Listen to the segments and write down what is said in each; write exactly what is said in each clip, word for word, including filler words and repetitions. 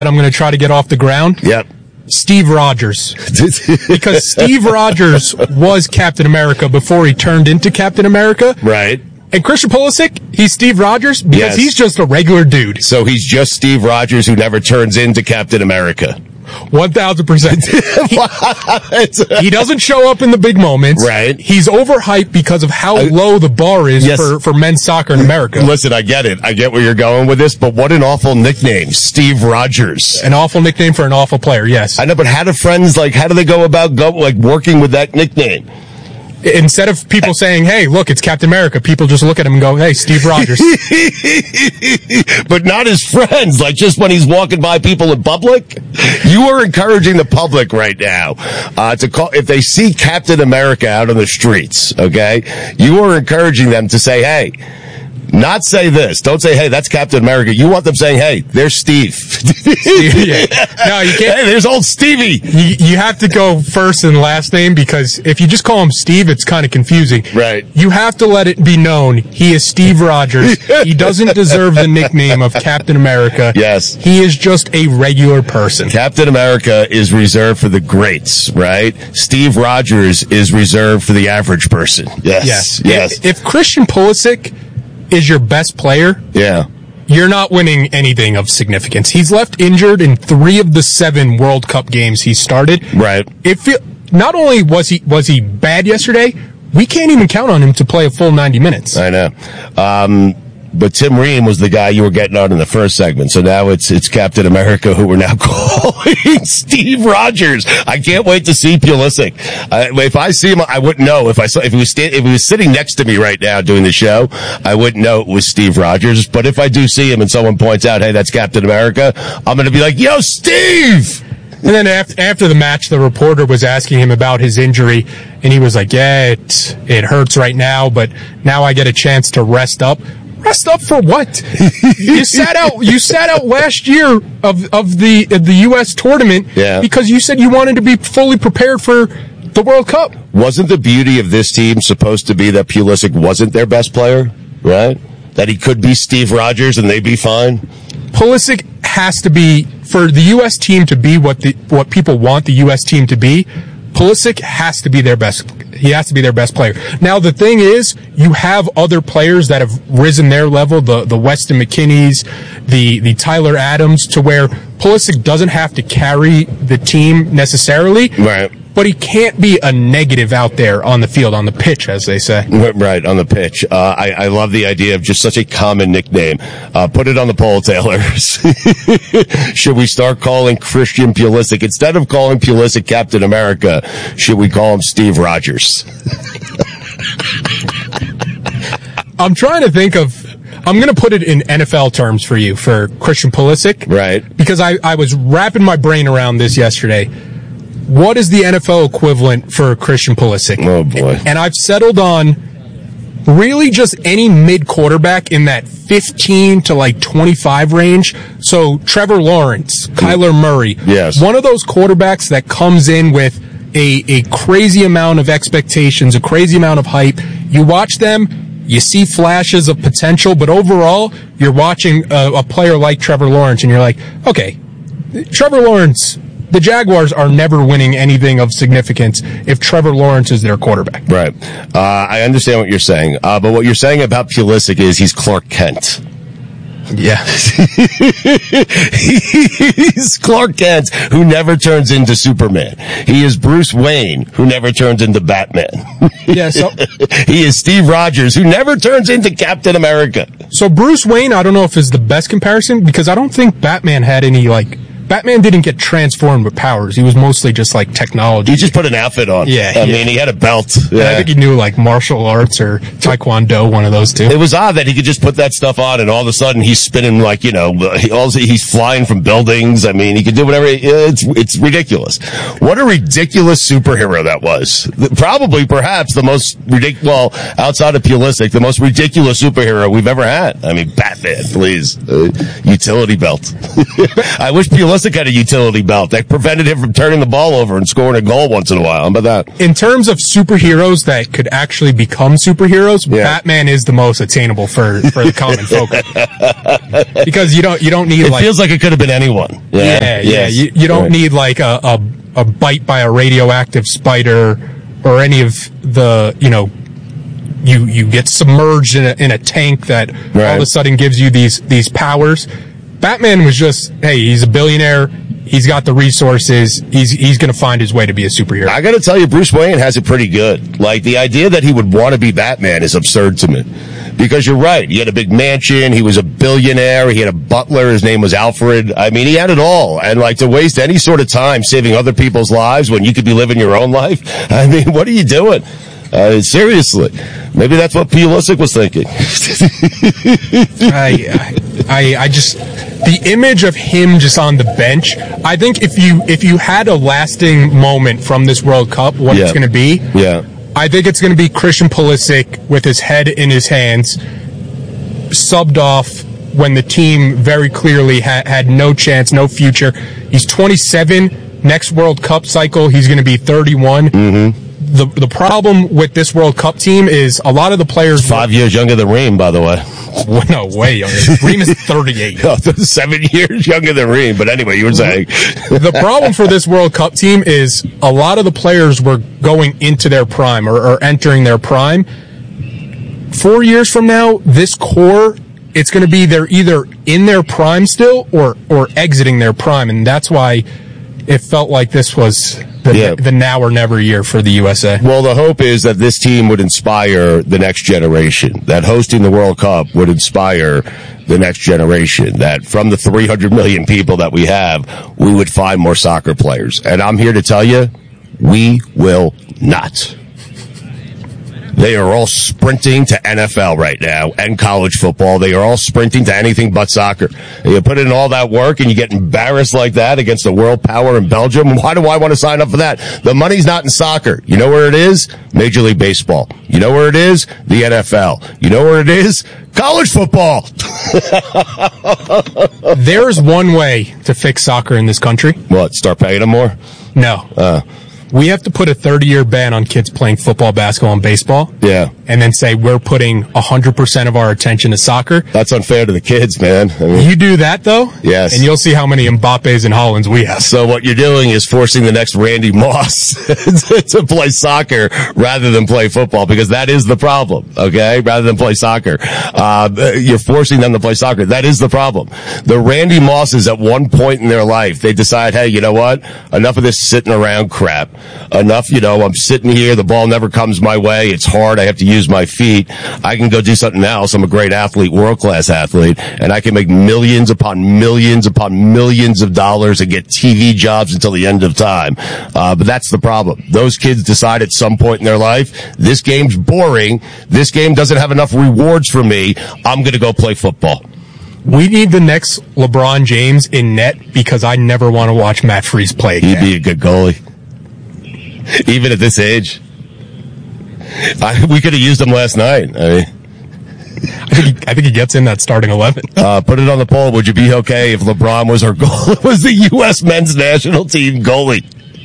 I'm going to try to get off the ground. Yep. Steve Rogers. Because Steve Rogers was Captain America before he turned into Captain America. Right. And Christian Pulisic, he's Steve Rogers because Yes. he's just a regular dude. So he's just Steve Rogers who never turns into Captain America. one thousand percent. He, he doesn't show up in the big moments. Right. He's overhyped because of how low the bar is Yes. for, for men's soccer in America. Listen, I get it. I get where you're going with this, but what an awful nickname, Steve Rogers. An awful nickname for an awful player, yes. I know, but how do friends, like, how do they go about go, like working with that nickname? Instead of people saying, hey, look, it's Captain America, people just look at him and go, hey, Steve Rogers. But not his friends, like just when he's walking by people in public. You are encouraging the public right now uh, to call, if they see Captain America out on the streets, okay, you are encouraging them to say, hey, not say this. Don't say, hey, that's Captain America. You want them saying, hey, there's Steve. Steve yeah. No, you can't. Hey, there's old Stevie. You, you have to go first and last name because if you just call him Steve, it's kind of confusing. Right. You have to let it be known he is Steve Rogers. He doesn't deserve the nickname of Captain America. Yes. He is just a regular person. Captain America is reserved for the greats, right? Steve Rogers is reserved for the average person. Yes. Yes. Yes. If, if Christian Pulisic is your best player, yeah. you're not winning anything of significance. He's left injured in three of the seven World Cup games he started. Right. If it, not only was he was he bad yesterday, we can't even count on him to play a full ninety minutes. I know. Um, but Tim Ream was the guy you were getting on in the first segment. So now it's it's Captain America who we're now calling Steve Rogers. I can't wait to see Pulisic. Uh, if I see him, I wouldn't know. If I saw, if he was sta- if he was sitting next to me right now doing the show, I wouldn't know it was Steve Rogers. But if I do see him and someone points out, hey, that's Captain America, I'm going to be like, yo, Steve! And then after, after the match, the reporter was asking him about his injury, and he was like, yeah, it, it hurts right now, but now I get a chance to rest up. Rest up for what? you sat out. You sat out last year of of the of the U S tournament yeah. because you said you wanted to be fully prepared for the World Cup. Wasn't the beauty of this team supposed to be that Pulisic wasn't their best player, right? That he could be Steve Rogers and they'd be fine. Pulisic has to be, for the U S team to be what the what people want the U S team to be. Pulisic has to be their best. He has to be their best player. Now, the thing is, you have other players that have risen their level, the, the Weston McKennies, the, the Tyler Adams, to where Pulisic doesn't have to carry the team necessarily. Right. But he can't be a negative out there on the field, on the pitch, as they say. Right, on the pitch. Uh, I, I love the idea of just such a common nickname. Uh, put it on the poll, Taylor. Should we start calling Christian Pulisic, instead of calling Pulisic Captain America, should we call him Steve Rogers? I'm trying to think of, I'm going to put it in N F L terms for you, for Christian Pulisic. Right. Because I, I was wrapping my brain around this yesterday. What is the N F L equivalent for Christian Pulisic? Oh, boy. And I've settled on really just any mid-quarterback in that fifteen to like twenty-five range. So Trevor Lawrence, Kyler Murray. Yes. One of those quarterbacks that comes in with a, a crazy amount of expectations, a crazy amount of hype. You watch them, you see flashes of potential, but overall, you're watching a, a player like Trevor Lawrence, and you're like, okay, Trevor Lawrence, the Jaguars are never winning anything of significance if Trevor Lawrence is their quarterback. Right. Uh, I understand what you're saying. Uh, but what you're saying about Pulisic is he's Clark Kent. Yeah. He's Clark Kent, who never turns into Superman. He is Bruce Wayne, who never turns into Batman. Yeah, so he is Steve Rogers, who never turns into Captain America. So Bruce Wayne, I don't know if is the best comparison, because I don't think Batman had any, like, Batman didn't get transformed with powers. He was mostly just like technology. He just put an outfit on. Yeah. I yeah. mean, he had a belt. Yeah. Yeah. I think he knew like martial arts or taekwondo, one of those two. It was odd that he could just put that stuff on and all of a sudden he's spinning like, you know, he also, he's flying from buildings. I mean, he could do whatever. It's, it's ridiculous. What a ridiculous superhero that was. Probably, perhaps, the most ridiculous, well, outside of Pulisic, the most ridiculous superhero we've ever had. I mean, Batman, please. Uh, utility belt. I wish Pulisic Pulisic had a utility belt that prevented him from turning the ball over and scoring a goal once in a while. How about that? In terms of superheroes that could actually become superheroes, yeah. Batman is the most attainable for, for the common folk. Because you don't you don't need it like... It feels like it could have been anyone. Yeah, yeah. yeah. Yes. You, you don't right. need like a, a, a bite by a radioactive spider or any of the, you know, you, you get submerged in a, in a tank that right. all of a sudden gives you these, these powers. Batman was just, hey, he's a billionaire. He's got the resources. He's he's going to find his way to be a superhero. I got to tell you, Bruce Wayne has it pretty good. Like, the idea that he would want to be Batman is absurd to me. Because you're right. He had a big mansion. He was a billionaire. He had a butler. His name was Alfred. I mean, he had it all. And, like, to waste any sort of time saving other people's lives when you could be living your own life, I mean, what are you doing? Uh, seriously. Maybe that's what Pulisic was thinking. I, I, I just, the image of him just on the bench, I think if you, if you had a lasting moment from this World Cup, what yeah. it's going to be, yeah. I think it's going to be Christian Pulisic with his head in his hands, subbed off when the team very clearly ha- had no chance, no future. He's twenty-seven. Next World Cup cycle, he's going to be thirty-one. Mm-hmm. The the problem with this World Cup team is a lot of the players... Five were, years younger than Reem, by the way. Well, no, way younger. Reem is thirty-eight. Oh, seven years younger than Reem, but anyway, you were saying. The problem for this World Cup team is a lot of the players were going into their prime or, or entering their prime. Four years from now, this core, it's going to be they're either in their prime still or, or exiting their prime, and that's why it felt like this was... The, yeah. the now or never year for the U S A. Well, the hope is that this team would inspire the next generation, that hosting the World Cup would inspire the next generation, that from the three hundred million people that we have, we would find more soccer players. And I'm here to tell you, we will not. They are all sprinting to N F L right now and college football. They are all sprinting to anything but soccer. And you put in all that work and you get embarrassed like that against the world power in Belgium. Why do I want to sign up for that? The money's not in soccer. You know where it is? Major League Baseball. You know where it is? The N F L. You know where it is? College football. There's one way to fix soccer in this country. What? Start paying them more? No. Uh. We have to put a thirty-year ban on kids playing football, basketball, and baseball. Yeah. And then say we're putting one hundred percent of our attention to soccer. That's unfair to the kids, man. I mean, you do that, though? Yes. And you'll see how many Mbappes and Haalands we have. So what you're doing is forcing the next Randy Moss to play soccer rather than play football, because that is the problem, okay? Rather than play soccer. Uh, you're forcing them to play soccer. That is the problem. The Randy Mosses at one point in their life, they decide, hey, you know what? Enough of this sitting around crap. Enough, you know, I'm sitting here, the ball never comes my way, it's hard, I have to use my feet, I can go do something else, I'm a great athlete, world-class athlete, and I can make millions upon millions upon millions of dollars and get T V jobs until the end of time. Uh, but that's the problem. Those kids decide at some point in their life, this game's boring, this game doesn't have enough rewards for me, I'm gonna go play football. We need the next LeBron James in net because I never want to watch Matt Freese play again. He'd be a good goalie. Even at this age. I, we could have used him last night. I mean, I think, he, I think he gets in that starting eleven. Uh, put it on the poll. Would you be okay if LeBron was our goal? was the U S men's national team goalie?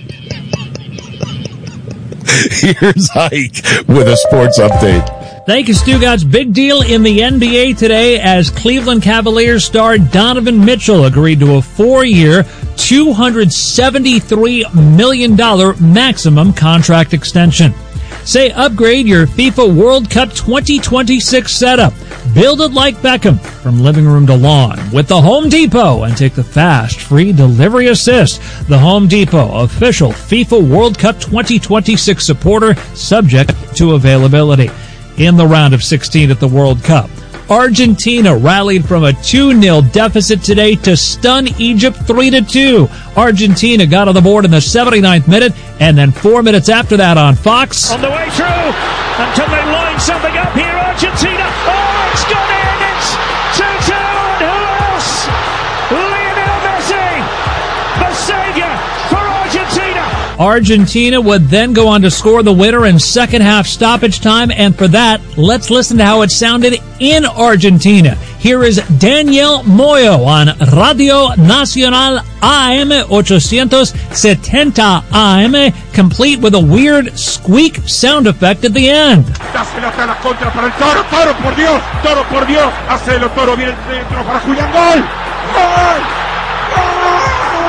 Here's Ike with a sports update. Thank you, Stugatz. Big deal in the N B A today as Cleveland Cavaliers star Donovan Mitchell agreed to a four-year, two hundred seventy-three million dollars maximum contract extension. Say upgrade your FIFA World Cup twenty twenty-six setup. Build it like Beckham from living room to lawn with the Home Depot and take the fast, free delivery assist. The Home Depot, official FIFA World Cup twenty twenty-six supporter, subject to availability. In the round of sixteen at the World Cup, Argentina rallied from a two nil deficit today to stun Egypt three to two. Argentina got on the board in the seventy-ninth minute, and then four minutes after that on Fox. On the way through, until they line something up here, Argentina. Oh, it's gone in! It's two two, and who else? Lionel Messi, the saviour for Argentina. Argentina would then go on to score the winner in second half stoppage time, and for that, let's listen to how it sounded in Argentina. Here is Daniel Moyo on Radio Nacional A M eight seventy A M, complete with a weird squeak sound effect at the end. Dásela la contra para el Toro, Toro por Dios, Toro por Dios, hacelo Toro, viene dentro para Julián, gol, gol, gol.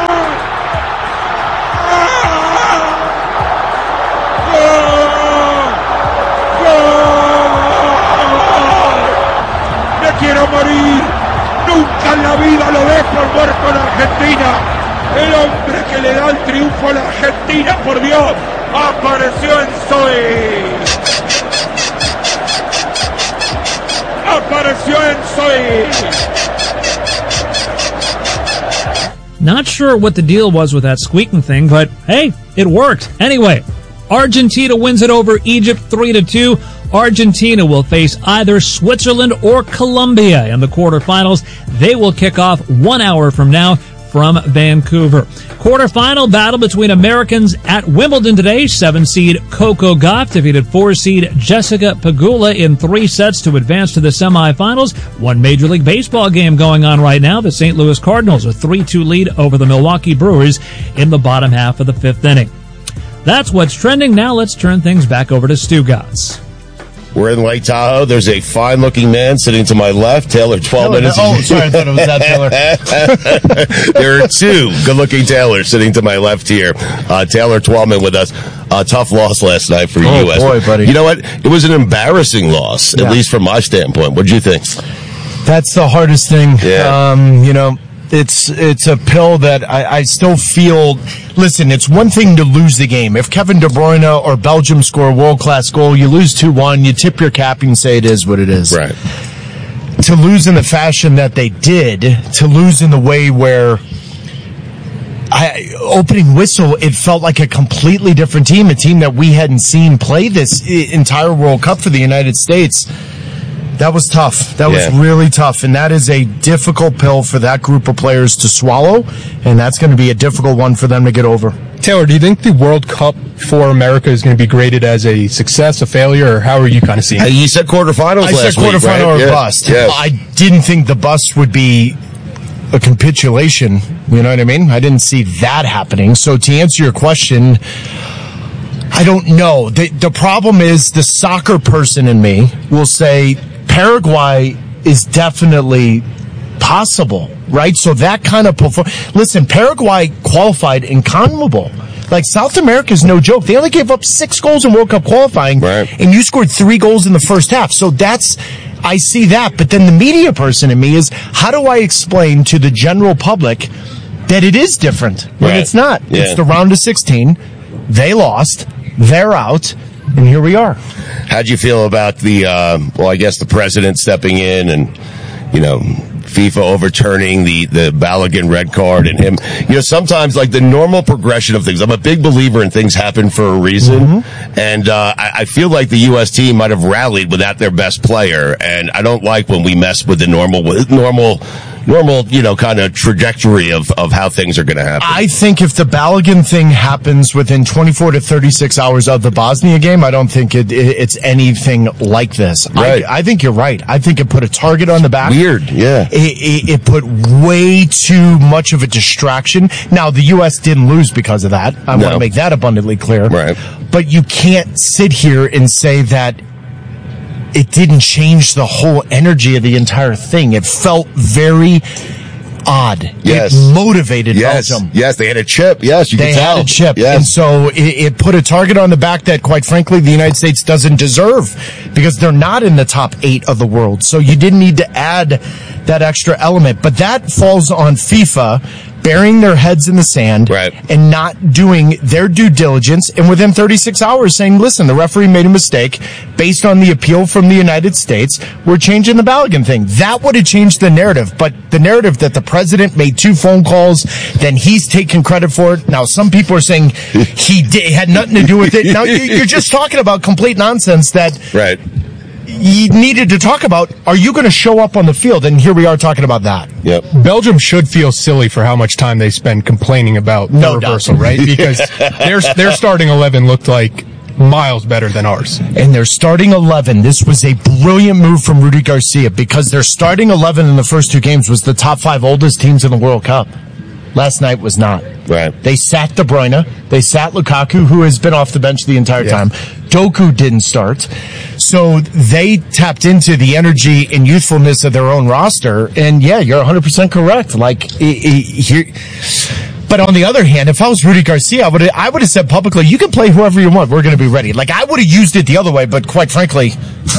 Quiero morir, nunca en la vida lo ves por muerto en Argentina. El hombre que le da el triunfo a la Argentina, por Dios, apareció en Zoe. Apareció en Zoe. Not sure what the deal was with that squeaking thing, but hey, it worked. Anyway, Argentina wins it over Egypt three to two. Argentina will face either Switzerland or Colombia in the quarterfinals. They will kick off one hour from now from Vancouver. Quarterfinal battle between Americans at Wimbledon today. Seven seed Coco Gauff defeated four seed Jessica Pegula in three sets to advance to the semifinals. One Major League Baseball game going on right now. The Saint Louis Cardinals a three two lead over the Milwaukee Brewers in the bottom half of the fifth inning. That's what's trending. Now let's turn things back over to Stugotz. We're in Lake Tahoe. There's a fine-looking man sitting to my left, Taylor, twelve Taylor, minutes. Oh, sorry, I thought it was that Taylor. There are two good-looking Taylors sitting to my left here. Uh, Taylor Twellman with us. A tough loss last night for oh, U S. Boy, buddy. You know what? It was an embarrassing loss, yeah. At least from my standpoint. What did you think? That's the hardest thing. Yeah. Um, you know, it's it's a pill that I, I still feel. Listen, it's one thing to lose the game. If Kevin De Bruyne or Belgium score a world-class goal, you lose two one, you tip your cap and say it is what it is. Right. To lose in the fashion that they did, to lose in the way where I, opening whistle, it felt like a completely different team, a team that we hadn't seen play this entire World Cup for the United States. That was tough. That yeah. was really tough, and that is a difficult pill for that group of players to swallow, and that's going to be a difficult one for them to get over. Taylor, do you think the World Cup for America is going to be graded as a success, a failure, or how are you kind of seeing it? You said quarterfinals I last said quarterfinal week, right? or yeah. bust. Yeah. I didn't think the bust would be a capitulation. You know what I mean? I didn't see that happening. So to answer your question, I don't know. The, the problem is the soccer person in me will say Paraguay is definitely possible, right? So that kind of perform. Listen, Paraguay qualified in CONMEBOL. Like, South America is no joke. They only gave up six goals in World Cup qualifying, right. And you scored three goals in the first half. So that's, I see that. But then the media person in me is, how do I explain to the general public that it is different when right. it's not? Yeah. It's the round of sixteen. They lost. They're out. And here we are. How'd you feel about the, uh, well, I guess the president stepping in and, you know, FIFA overturning the, the Balogun red card and him, you know, sometimes like the normal progression of things. I'm a big believer in things happen for a reason. Mm-hmm. And, uh, I, I feel like the U S team might have rallied without their best player. And I don't like when we mess with the normal, normal, normal, you know, kind of trajectory of, of how things are going to happen. I think if the Balogun thing happens within twenty-four to thirty-six hours of the Bosnia game, I don't think it, it, it's anything like this. Right. I, I think you're right. I think it put a target on the back. Weird, yeah. It, it, it put way too much of a distraction. Now, the U S didn't lose because of that. I no. want to make that abundantly clear. Right. But you can't sit here and say that it didn't change the whole energy of the entire thing. It felt very odd. Yes. It motivated yes. Belgium. Yes, they had a chip. Yes, you they can tell. They had a chip. Yes. And so it, it put a target on the back that, quite frankly, the United States doesn't deserve because they're not in the top eight of the world. So you didn't need to add that extra element. But that falls on FIFA burying their heads in the sand right. and not doing their due diligence, and within thirty-six hours saying, listen, the referee made a mistake based on the appeal from the United States. We're changing the Balogun thing. That would have changed the narrative, but the narrative that the president made two phone calls, then he's taking credit for it. Now, some people are saying he did, had nothing to do with it. Now, you're just talking about complete nonsense that right. you needed to talk about, are you going to show up on the field? And here we are talking about that. Yep. Belgium should feel silly for how much time they spend complaining about the No reversal, doubt. right? Because their their starting eleven looked like miles better than ours. And their starting eleven, this was a brilliant move from Rudy Garcia because their starting eleven in the first two games was the top five oldest teams in the World Cup. Last night was not. Right. They sat De Bruyne. They sat Lukaku, who has been off the bench the entire Yeah. time. Doku didn't start. So they tapped into the energy and youthfulness of their own roster. And yeah, you're one hundred percent correct. Like, i- i- here. But on the other hand, if I was Rudy Garcia, I would have, I would have said publicly, you can play whoever you want. We're going to be ready. Like, I would have used it the other way, but quite frankly,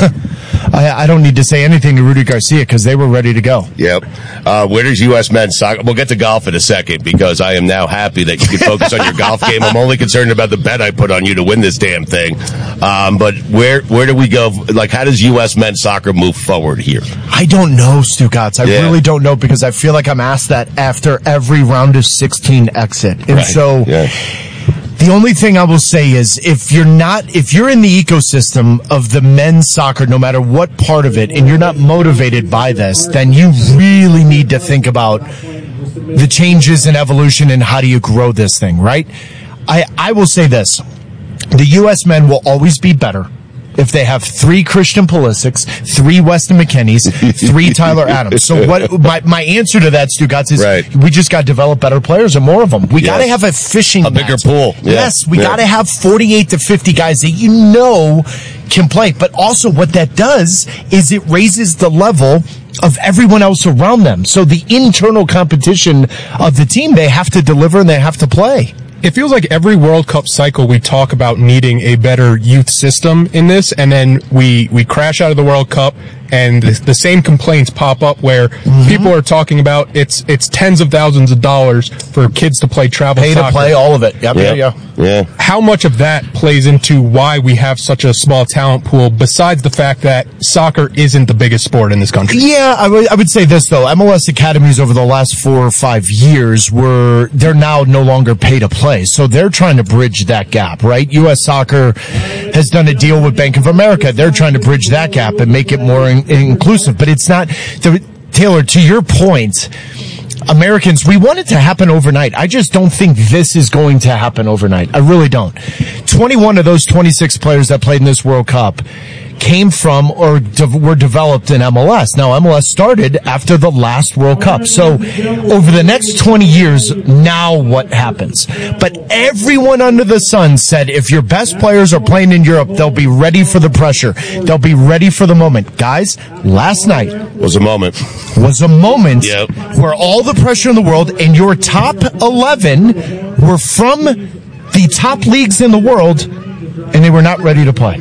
I, I don't need to say anything to Rudy Garcia because they were ready to go. Yep. Uh, where does U S men's soccer? We'll get to golf in a second because I am now happy that you can focus on your golf game. I'm only concerned about the bet I put on you to win this damn thing. Um, but where where do we go? Like, how does U S men's soccer move forward here? I don't know, Stu Gotts. I Yeah. really don't know because I feel like I'm asked that after every round of sixteen exit. And Right. so Yeah. the only thing I will say is if you're not, if you're in the ecosystem of the men's soccer, no matter what part of it, and you're not motivated by this, then you really need to think about the changes and evolution and how do you grow this thing, right? I, I will say this. The U S men will always be better if they have three Christian Pulisics, three Weston McKennies, three Tyler Adams. So what my, my answer to that, Stu Gotts, is Right. we just got to develop better players and more of them. We Yes. got to have a fishing A bigger net. pool. Yeah. Yes, we Yeah. got to have forty-eight to fifty guys that you know can play. But also what that does is it raises the level of everyone else around them. So the internal competition of the team, they have to deliver and they have to play. It feels like every World Cup cycle we talk about needing a better youth system in this, and then we, we crash out of the World Cup, and the, the same complaints pop up where Mm-hmm. people are talking about it's it's tens of thousands of dollars for kids to play travel Pay soccer. to play, all of it. Yep, Yeah. yeah, yeah. Yeah. How much of that plays into why we have such a small talent pool, besides the fact that soccer isn't the biggest sport in this country? Yeah, I would I would say this though. M L S academies over the last four or five years were they're now no longer pay to play, so they're trying to bridge that gap, right? U S Soccer has done a deal with Bank of America. They're trying to bridge that gap and make it more in- inclusive. But it's not. The, Taylor, to your point, Americans, we want it to happen overnight. I just don't think this is going to happen overnight. I really don't. twenty-one of those twenty-six players that played in this World Cup came from or de- were developed in M L S. Now, M L S started after the last World Cup. So over the next twenty years, now what happens? But everyone under the sun said if your best players are playing in Europe, they'll be ready for the pressure. They'll be ready for the moment. Guys, last night Was a moment. was a moment Yep. where all the pressure in the world and your top eleven were from the top leagues in the world and they were not ready to play.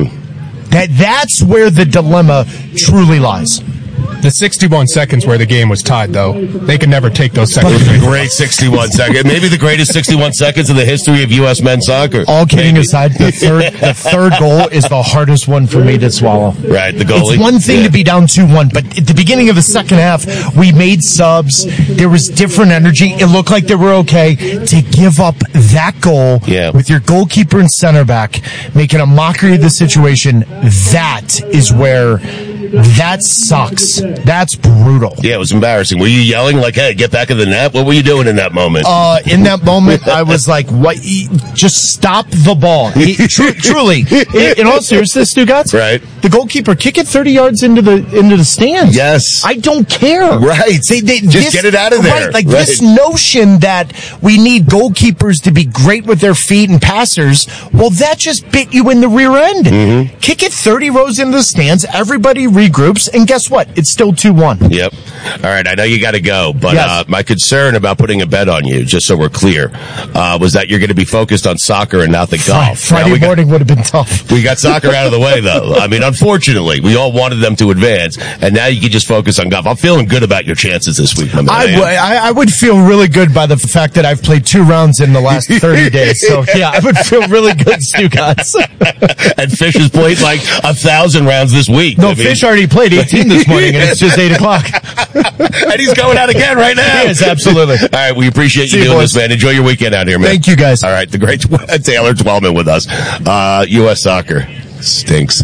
That that's where the dilemma truly lies. The sixty-one seconds where the game was tied, though, they could never take those seconds. Great sixty-one seconds. Maybe the greatest sixty-one seconds in the history of U S men's soccer. All kidding Maybe. aside, the third the third goal is the hardest one for me to swallow. Right, the goalie. It's one thing Yeah. to be down two one, but at the beginning of the second half, we made subs. There was different energy. It looked like they were okay. To give up that goal Yeah. with your goalkeeper and center back making a mockery of the situation, that is where that sucks. That's brutal. Yeah, it was embarrassing. Were you yelling like, hey, get back in the net? What were you doing in that moment? Uh, in that moment, I was like, "What? e- Just stop the ball!" He, tru- truly, in, in all seriousness, Stu Gotts, Right. The goalkeeper kick it thirty yards into the into the stands. Yes. I don't care. Right. They, they, Just get it out of there. Right, like Right. this notion that we need goalkeepers to be great with their feet and passers. Well, that just bit you in the rear end. Mm-hmm. Kick it thirty rows into the stands. Everybody regroups, and guess what? It's still two one. Yep. All right, I know you got to go, but Yes. uh, my concern about putting a bet on you, just so we're clear, uh, was that you're going to be focused on soccer and not the golf. Friday Now we got- morning would have been tough. We got soccer out of the way, though. I mean, unfortunately, we all wanted them to advance, and now you can just focus on golf. I'm feeling good about your chances this week, my man. I, w- I, I would feel really good by the fact that I've played two rounds in the last thirty days. So, yeah, I would feel really good, Stu Gotts. And Fish has played like a thousand rounds this week. No, I mean- Fish already played eighteen this morning, and it's just eight o'clock. and he's going out again right now. He is, absolutely. All right, we appreciate See you you, doing boys. this, man. Enjoy your weekend out here, man. Thank you, guys. All right, the great Taylor Twellman with us. Uh, U S Soccer stinks.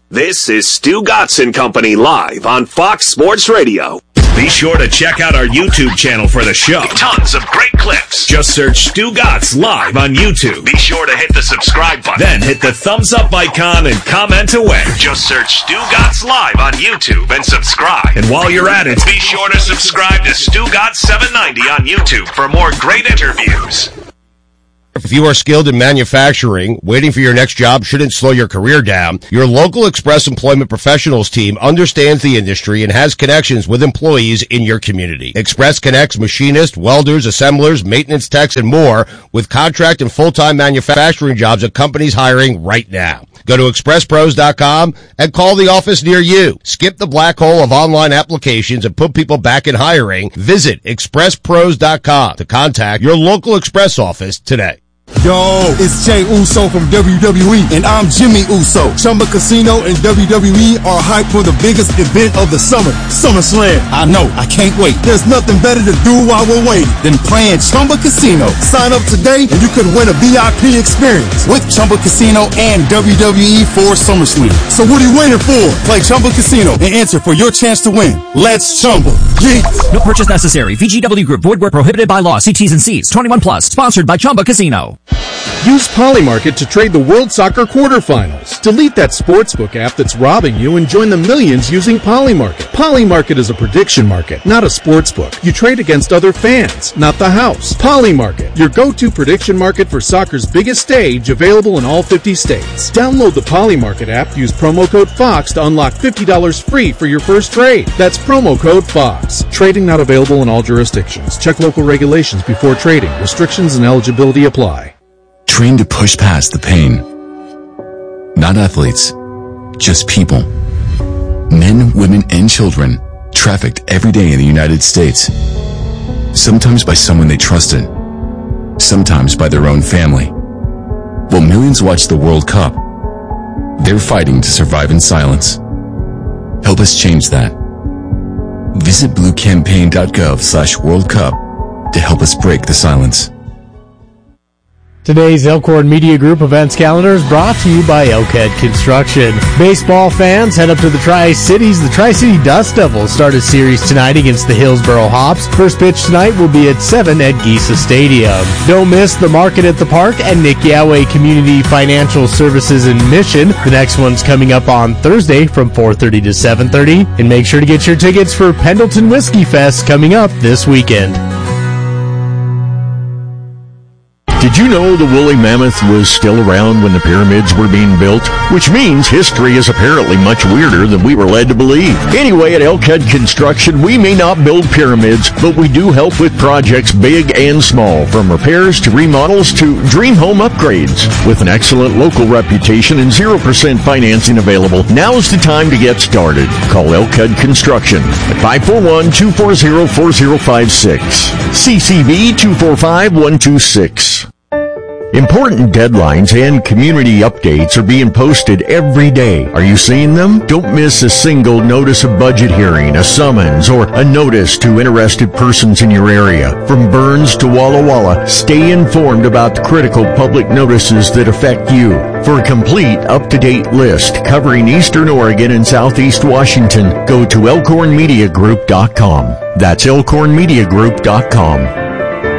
This is Stu Gatz and Company live on Fox Sports Radio. Be sure to check out our YouTube channel for the show. Tons of great clips. Just search Stu Gatz live on YouTube. Be sure to hit the subscribe button. Then hit the thumbs up icon and comment away. Just search Stu Gatz live on YouTube and subscribe. And while you're at it, be sure to subscribe to Stu Gatz seven ninety on YouTube for more great interviews. If you are skilled in manufacturing, waiting for your next job shouldn't slow your career down. Your local Express Employment Professionals team understands the industry and has connections with employees in your community. Express connects machinists, welders, assemblers, maintenance techs, and more with contract and full-time manufacturing jobs at companies hiring right now. Go to express pros dot com and call the office near you. Skip the black hole of online applications and put people back in hiring. Visit express pros dot com to contact your local Express office today. Yo, it's Jay Uso from W W E, and I'm Jimmy Uso. Chumba Casino and W W E are hyped for the biggest event of the summer, SummerSlam. I know, I can't wait. There's nothing better to do while we're waiting than playing Chumba Casino. Sign up today and you could win a V I P experience with Chumba Casino and W W E for SummerSlam. So what are you waiting for? Play Chumba Casino and enter for your chance to win. Let's Chumba. Yeah. No purchase necessary. V G W Group. Void where prohibited by law. See T's and C's. twenty-one plus. Sponsored by Chumba Casino. Use Polymarket to trade the World Soccer quarterfinals. Delete that sportsbook app that's robbing you and join the millions using Polymarket. Polymarket is a prediction market, not a sportsbook. You trade against other fans, not the house. Polymarket, your go-to prediction market for soccer's biggest stage, available in all fifty states. Download the Polymarket app, use promo code FOX to unlock fifty dollars free for your first trade. That's promo code FOX. Trading not available in all jurisdictions. Check local regulations before trading. Restrictions and eligibility apply. Train to push past the pain. Not athletes, just people. Men, women, and children trafficked every day in the United States. Sometimes by someone they trusted. Sometimes by their own family. While millions watch the World Cup, they're fighting to survive in silence. Help us change that. Visit bluecampaign.gov slash World Cup to help us break the silence. Today's Elkhorn Media Group events calendar is brought to you by Elkhead Construction. Baseball fans, head up to the Tri-Cities. The Tri-City Dust Devils start a series tonight against the Hillsboro Hops. First pitch tonight will be at seven at Giesa Stadium. Don't miss the Market at the Park and Nick Yahweh Community Financial Services in Mission. The next one's coming up on Thursday from four thirty to seven thirty. And make sure to get your tickets for Pendleton Whiskey Fest coming up this weekend. Did you know the woolly mammoth was still around when the pyramids were being built? Which means history is apparently much weirder than we were led to believe. Anyway, at Elkhead Construction, we may not build pyramids, but we do help with projects big and small, from repairs to remodels to dream home upgrades. With an excellent local reputation and zero percent financing available, now's the time to get started. Call Elkhead Construction at five four one, two four zero, four zero five six. C C V two four five, one two six. Important deadlines and community updates are being posted every day. Are you seeing them? Don't miss a single notice of budget hearing, a summons, or a notice to interested persons in your area. From Burns to Walla Walla, stay informed about the critical public notices that affect you. For a complete, up-to-date list covering Eastern Oregon and Southeast Washington, go to elkhorn media group dot com. That's elkhorn media group dot com.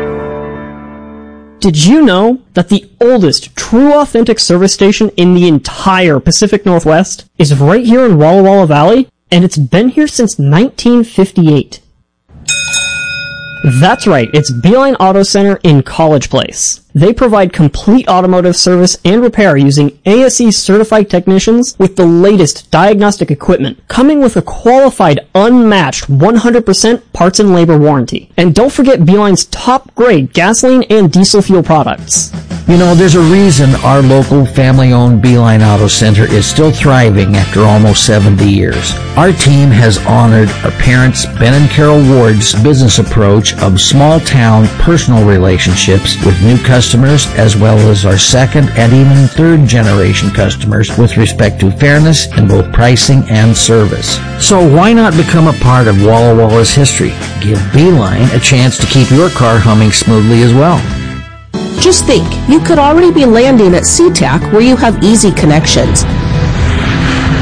Did you know that the oldest true authentic service station in the entire Pacific Northwest is right here in Walla Walla Valley? And it's been here since nineteen fifty-eight. That's right, it's Beeline Auto Center in College Place. They provide complete automotive service and repair using A S E certified technicians with the latest diagnostic equipment, coming with a qualified, unmatched one hundred percent parts and labor warranty. And don't forget Beeline's top grade gasoline and diesel fuel products. You know, there's a reason our local family-owned Beeline Auto Center is still thriving after almost seventy years. Our team has honored our parents, Ben and Carol Ward's business approach of small-town personal relationships with new customers, as well as our second and even third-generation customers with respect to fairness in both pricing and service. So why not become a part of Walla Walla's history? Give Beeline a chance to keep your car humming smoothly as well. Just think, you could already be landing at SeaTac where you have easy connections.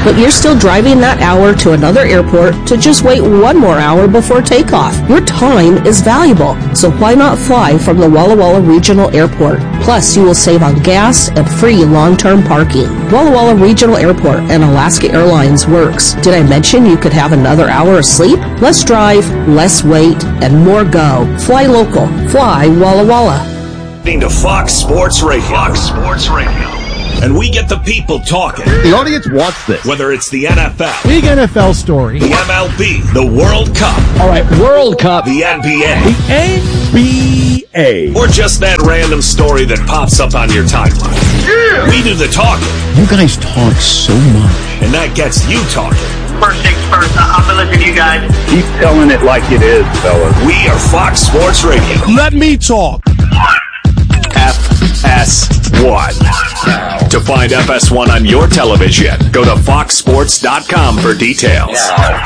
but you're still driving that hour to another airport to just wait one more hour before takeoff. Your time is valuable, so why not fly from the Walla Walla Regional Airport? Plus, you will save on gas and free long-term parking. Walla Walla Regional Airport and Alaska Airlines works. Did I mention you could have another hour of sleep? Less drive, less wait, and more go. Fly local. Fly Walla Walla. To Fox Sports Radio. Fox Sports Radio. And we get the people talking. The audience wants this. Whether it's the N F L, big N F L story, the M L B, the World Cup. All right, World Cup. The N B A. The N B A. Or just that random story that pops up on your timeline. Yeah! We do the talking. You guys talk so much. And that gets you talking. First things first, I'm gonna listen to you guys. Keep telling it like it is, fellas. We are Fox Sports Radio. Let me talk. F S one. To find F S one on your television, go to fox sports dot com for details.